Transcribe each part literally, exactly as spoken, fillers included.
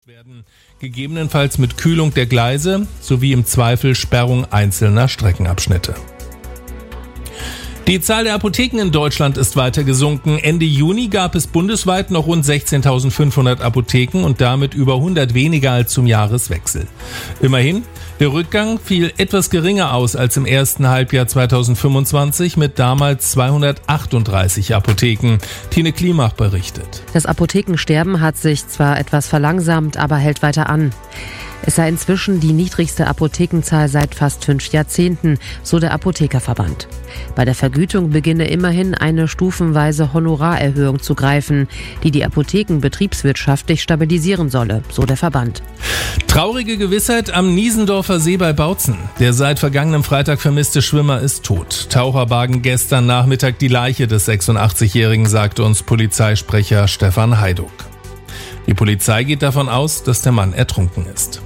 werden, gegebenenfalls mit Kühlung der Gleise sowie im Zweifel Sperrung einzelner Streckenabschnitte. Die Zahl der Apotheken in Deutschland ist weiter gesunken. Ende Juni gab es bundesweit noch rund sechzehntausendfünfhundert Apotheken und damit über hundert weniger als zum Jahreswechsel. Immerhin, der Rückgang fiel etwas geringer aus als im ersten Halbjahr zweitausendfünfundzwanzig mit damals zweihundertachtunddreißig Apotheken. Tine Klimach berichtet. Das Apothekensterben hat sich zwar etwas verlangsamt, aber hält weiter an. Es sei inzwischen die niedrigste Apothekenzahl seit fast fünf Jahrzehnten, so der Apothekerverband. Bei der Vergütung beginne immerhin eine stufenweise Honorarerhöhung zu greifen, die die Apotheken betriebswirtschaftlich stabilisieren solle, so der Verband. Traurige Gewissheit am Niesendorfer See bei Bautzen. Der seit vergangenem Freitag vermisste Schwimmer ist tot. Taucher bargen gestern Nachmittag die Leiche des sechsundachtzigjährigen, sagte uns Polizeisprecher Stefan Heiduck. Die Polizei geht davon aus, dass der Mann ertrunken ist.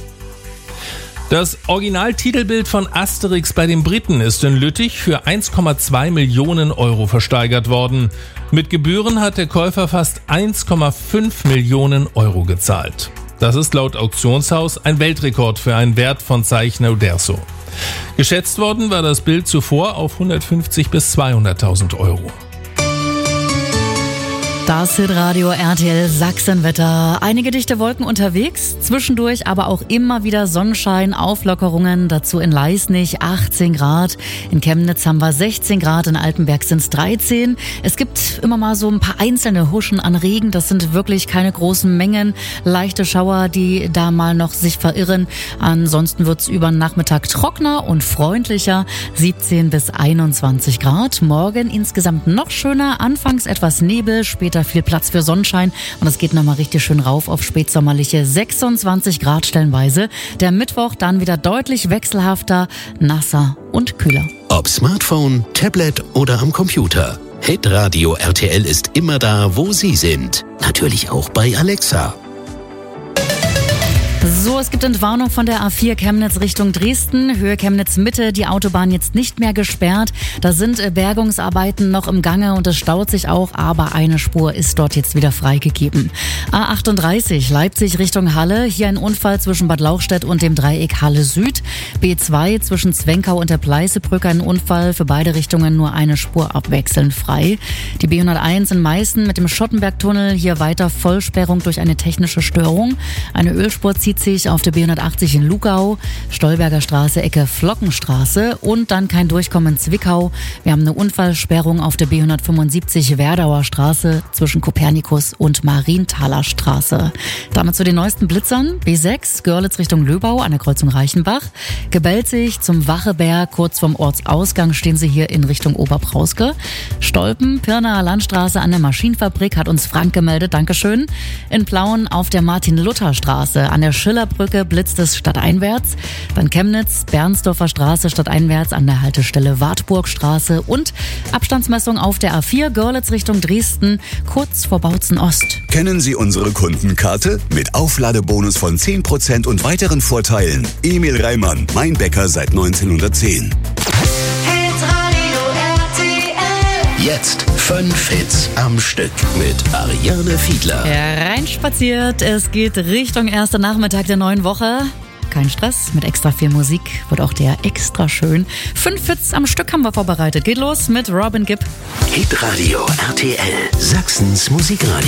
Das Originaltitelbild von Asterix bei den Briten ist in Lüttich für eins Komma zwei Millionen Euro versteigert worden. Mit Gebühren hat der Käufer fast eins Komma fünf Millionen Euro gezahlt. Das ist laut Auktionshaus ein Weltrekord für einen Wert von Zeichner Uderzo. Geschätzt worden war das Bild zuvor auf hundertfünfzig bis zweihunderttausend Euro. Das Hitradio R T L Sachsenwetter. Einige dichte Wolken unterwegs, zwischendurch aber auch immer wieder Sonnenschein, Auflockerungen. Dazu in Leisnig achtzehn Grad, in Chemnitz haben wir sechzehn Grad, in Altenberg sind es dreizehn. Es gibt immer mal so ein paar einzelne Huschen an Regen, das sind wirklich keine großen Mengen. Leichte Schauer, die da mal noch sich verirren. Ansonsten wird es über den Nachmittag trockener und freundlicher, siebzehn bis einundzwanzig Grad. Morgen insgesamt noch schöner, anfangs etwas Nebel, später viel Platz für Sonnenschein und es geht nochmal richtig schön rauf auf spätsommerliche sechsundzwanzig Grad stellenweise. Der Mittwoch dann wieder deutlich wechselhafter, nasser und kühler. Ob Smartphone, Tablet oder am Computer. Hitradio R T L ist immer da, wo Sie sind. Natürlich auch bei Alexa. So, es gibt Entwarnung von der A vier Chemnitz Richtung Dresden, Höhe Chemnitz Mitte, die Autobahn jetzt nicht mehr gesperrt. Da sind Bergungsarbeiten noch im Gange und es staut sich auch, aber eine Spur ist dort jetzt wieder freigegeben. A achtunddreißig Leipzig Richtung Halle, hier ein Unfall zwischen Bad Lauchstädt und dem Dreieck Halle Süd. B zwei zwischen Zwenkau und der Pleißebrücke ein Unfall, für beide Richtungen nur eine Spur abwechselnd frei. Die B hunderteins in Meißen mit dem Schottenbergtunnel, hier weiter Vollsperrung durch eine technische Störung. Eine Ölspur zieht sich auf der B hundertachtzig in Lugau, Stolberger Straße, Ecke Flockenstraße und dann kein Durchkommen in Zwickau. Wir haben eine Unfallsperrung auf der B hundertfünfundsiebzig Werdauer Straße zwischen Kopernikus und Marienthaler Straße. Damit zu den neuesten Blitzern. B sechs, Görlitz Richtung Löbau an der Kreuzung Reichenbach. Gebelzig zum Wacheberg, kurz vorm Ortsausgang stehen sie hier in Richtung Oberbrauske. Stolpen, Pirnaer Landstraße an der Maschinenfabrik, hat uns Frank gemeldet, Dankeschön. In Plauen auf der Martin-Luther-Straße an der Schillerbrücke blitzt es stadteinwärts. Dann Chemnitz, Bernsdorfer Straße stadteinwärts an der Haltestelle Wartburgstraße und Abstandsmessung auf der A vier Görlitz Richtung Dresden, kurz vor Bautzen Ost. Kennen Sie unsere Kundenkarte? Mit Aufladebonus von zehn Prozent und weiteren Vorteilen. Emil Reimann, mein Bäcker seit neunzehnhundertzehn. Jetzt fünf Hits am Stück mit Ariane Fiedler. Hereinspaziert, es geht Richtung erster Nachmittag der neuen Woche. Kein Stress, mit extra viel Musik wird auch der extra schön. Fünf Hits am Stück haben wir vorbereitet. Geht los mit Robin Gibb. Hitradio R T L, Sachsens Musikradio.